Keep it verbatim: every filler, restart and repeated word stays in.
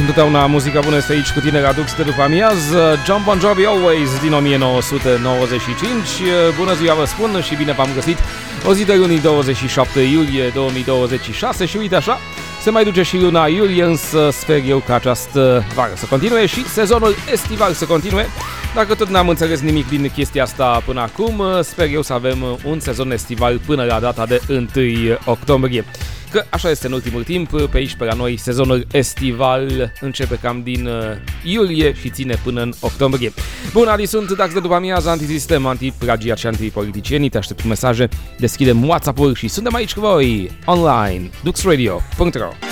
Întotdeauna muzica bună este aici cu tine la Dux de după amiază. John Bon Jovi Always din o mie nouă sute nouăzeci și cinci. Bună ziua vă spun și bine v-am găsit. O zi de luni, douăzeci și șapte iulie două mii douăzeci și șase și uite așa, se mai duce și luna iulie, însă sper eu că această vară să continue și sezonul estival să continue. Dacă tot n-am înțeles nimic din chestia asta până acum, sper eu să avem un sezon estival până la data de întâi octombrie. Că așa este în ultimul timp, pe aici pe la noi sezonul estival începe cam din iulie și ține până în octombrie. Bun, adi sunt Dax de după amiază, antisistem, antiplagiat și antipoliticieni. Te aștept cu mesaje, deschidem WhatsApp-ul și suntem aici cu voi online. dux radio punct ro